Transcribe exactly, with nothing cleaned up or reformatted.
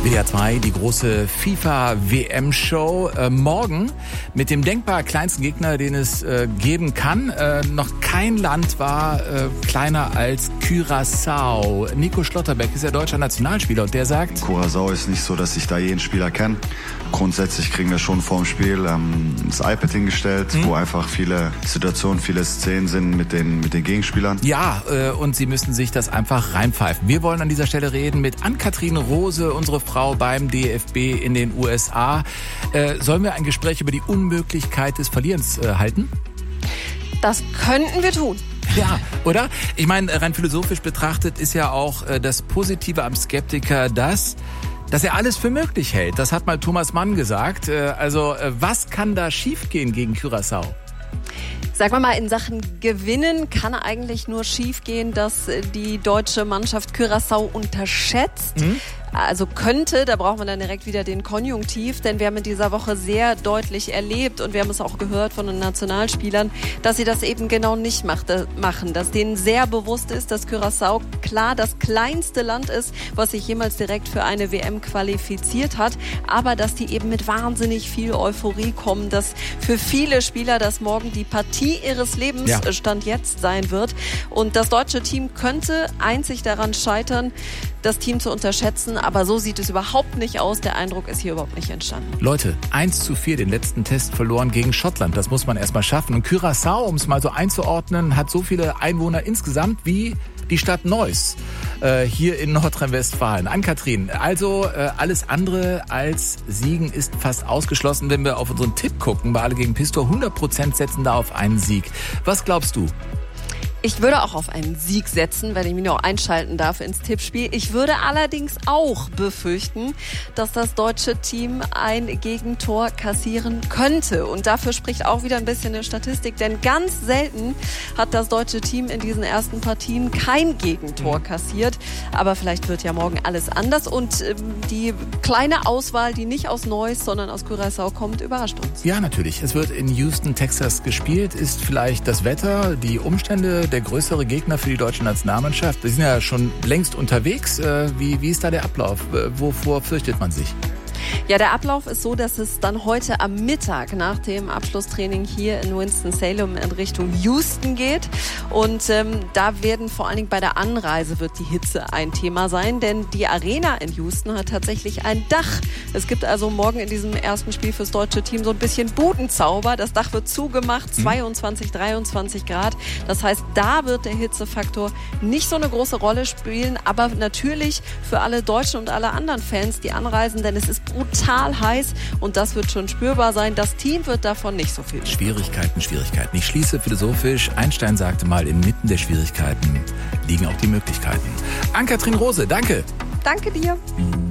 W D R zwei, die große FIFA-W M-Show. Äh, morgen mit dem denkbar kleinsten Gegner, den es äh, geben kann. Äh, noch kein Land war äh, kleiner als Curaçao. Nico Schlotterbeck ist ja deutscher Nationalspieler und der sagt... Curaçao ist nicht so, dass ich da jeden Spieler kenne. Grundsätzlich kriegen wir schon vorm Spiel ähm, das iPad hingestellt, mhm. wo einfach viele Situationen, viele Szenen sind mit den, mit den Gegenspielern. Ja, äh, und sie müssen sich das einfach reinpfeifen. Wir wollen an dieser Stelle reden mit Ann-Kathrin Rose, unsere Frau beim D F B in den U S A. Äh, sollen wir ein Gespräch über die Unmöglichkeit des Verlierens äh, halten? Das könnten wir tun. Ja, oder? Ich meine, rein philosophisch betrachtet ist ja auch äh, das Positive am Skeptiker das, dass er alles für möglich hält. Das hat mal Thomas Mann gesagt. Äh, also, äh, was kann da schiefgehen gegen Curaçao? Sagen wir mal, in Sachen Gewinnen kann eigentlich nur schiefgehen, dass die deutsche Mannschaft Curaçao unterschätzt. Mhm. Also könnte, da braucht man dann direkt wieder den Konjunktiv, denn wir haben in dieser Woche sehr deutlich erlebt und wir haben es auch gehört von den Nationalspielern, dass sie das eben genau nicht machen, dass denen sehr bewusst ist, dass Curaçao klar das kleinste Land ist, was sich jemals direkt für eine W M qualifiziert hat, aber dass die eben mit wahnsinnig viel Euphorie kommen, dass für viele Spieler das morgen die Partie ihres Lebens ja. Stand jetzt sein wird und das deutsche Team könnte einzig daran scheitern, das Team zu unterschätzen, aber so sieht es überhaupt nicht aus. Der Eindruck ist hier überhaupt nicht entstanden. Leute, eins zu vier den letzten Test verloren gegen Schottland. Das muss man erstmal schaffen. Und Curaçao, um es mal so einzuordnen, hat so viele Einwohner insgesamt wie die Stadt Neuss äh, hier in Nordrhein-Westfalen. Ann-Kathrin, also äh, alles andere als Siegen ist fast ausgeschlossen, wenn wir auf unseren Tipp gucken. Bei Alle gegen Pistor hundert Prozent setzen da auf einen Sieg. Was glaubst du? Ich würde auch auf einen Sieg setzen, wenn ich mich noch einschalten darf ins Tippspiel. Ich würde allerdings auch befürchten, dass das deutsche Team ein Gegentor kassieren könnte. Und dafür spricht auch wieder ein bisschen eine Statistik, denn ganz selten hat das deutsche Team in diesen ersten Partien kein Gegentor kassiert. Aber vielleicht wird ja morgen alles anders und ähm, die kleine Auswahl, die nicht aus Neuss, sondern aus Curaçao kommt, überrascht uns. Ja, natürlich. Es wird in Houston, Texas gespielt. Ist vielleicht das Wetter, die Umstände der größere Gegner für die deutsche Nationalmannschaft? Wir sind ja schon längst unterwegs. Wie, wie ist da der Ablauf? Wovor fürchtet man sich? Ja, der Ablauf ist so, dass es dann heute am Mittag nach dem Abschlusstraining hier in Winston-Salem in Richtung Houston geht. Und ähm, da werden vor allen Dingen bei der Anreise wird die Hitze ein Thema sein, denn die Arena in Houston hat tatsächlich ein Dach. Es gibt also morgen in diesem ersten Spiel fürs deutsche Team so ein bisschen Budenzauber. Das Dach wird zugemacht, zweiundzwanzig, dreiundzwanzig Grad. Das heißt, da wird der Hitzefaktor nicht so eine große Rolle spielen, aber natürlich für alle Deutschen und alle anderen Fans, die anreisen, denn es ist brutal heiß und das wird schon spürbar sein. Das Team wird davon nicht so viel. Schwierigkeiten, Schwierigkeiten. Ich schließe philosophisch. Einstein sagte mal, inmitten der Schwierigkeiten liegen auch die Möglichkeiten. Ann-Kathrin Rose, danke. Danke dir.